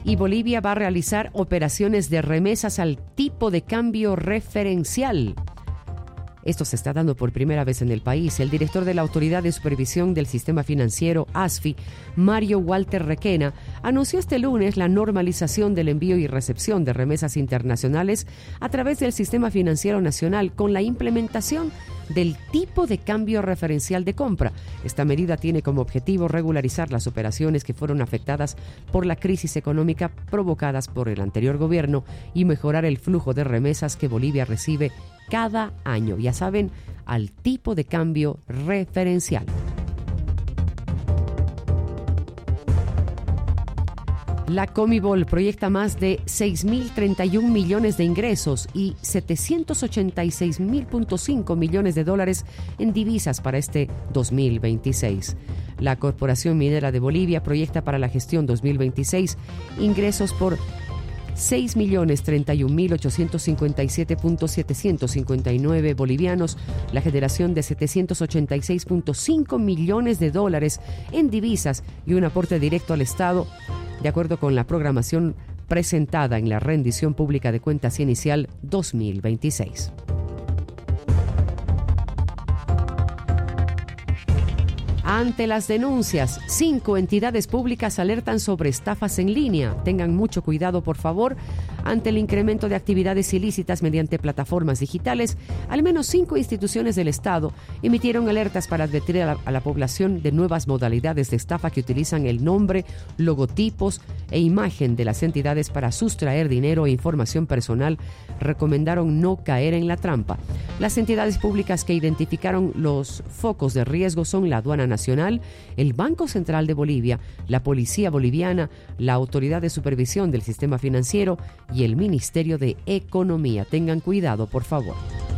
Y Bolivia va a realizar operaciones de remesas al tipo de cambio referencial. Esto se está dando por primera vez en el país. El director de la Autoridad de Supervisión del Sistema Financiero, ASFI, Mario Walter Requena, anunció este lunes la normalización del envío y recepción de remesas internacionales a través del Sistema Financiero Nacional con la implementación del tipo de cambio referencial de compra. Esta medida tiene como objetivo regularizar las operaciones que fueron afectadas por la crisis económica provocadas por el anterior gobierno y mejorar el flujo de remesas que Bolivia recibe cada año, ya saben, al tipo de cambio referencial. La Comibol proyecta más de 6.031 millones de ingresos y 786.5 millones de dólares en divisas para este 2026. La Corporación Minera de Bolivia proyecta para la gestión 2026 ingresos por 6.031.857.759 bolivianos, la generación de 786.5 millones de dólares en divisas y un aporte directo al Estado, de acuerdo con la programación presentada en la rendición pública de cuentas inicial 2026. Ante las denuncias, 5 entidades públicas alertan sobre estafas en línea. Tengan mucho cuidado, por favor. Ante el incremento de actividades ilícitas mediante plataformas digitales, al menos 5 instituciones del Estado emitieron alertas para advertir a la población de nuevas modalidades de estafa que utilizan el nombre, logotipos e imagen de las entidades para sustraer dinero e información personal. Recomendaron no caer en la trampa. Las entidades públicas que identificaron los focos de riesgo son la Aduana Nacional, el Banco Central de Bolivia, la Policía Boliviana, la Autoridad de Supervisión del Sistema Financiero y el Ministerio de Economía. Tengan cuidado, por favor.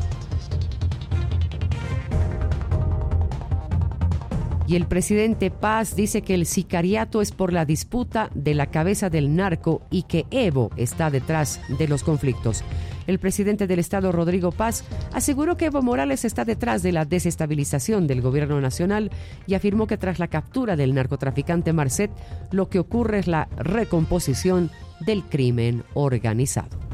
Y el presidente Paz dice que el sicariato es por la disputa de la cabeza del narco y que Evo está detrás de los conflictos. El presidente del Estado, Rodrigo Paz, aseguró que Evo Morales está detrás de la desestabilización del gobierno nacional y afirmó que tras la captura del narcotraficante Marcet, lo que ocurre es la recomposición del crimen organizado.